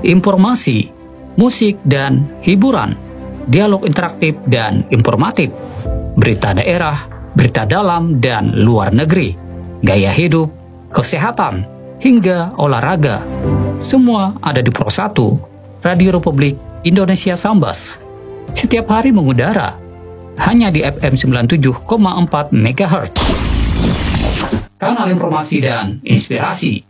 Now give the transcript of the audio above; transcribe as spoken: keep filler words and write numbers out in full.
informasi, musik dan hiburan, dialog interaktif dan informatif, berita daerah, berita dalam dan luar negeri, gaya hidup, kesehatan, hingga olahraga. Semua ada di Pro satu, Radio Republik Indonesia Sambas. Setiap hari mengudara, hanya di F M sembilan puluh tujuh koma empat megahertz. Kanal informasi dan inspirasi.